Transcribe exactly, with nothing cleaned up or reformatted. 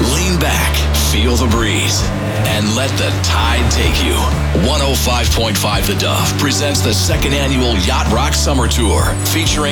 Lean back, feel the breeze, and let the tide take you. one oh five point five The Dove presents the second annual Yacht Rock Summer Tour, featuring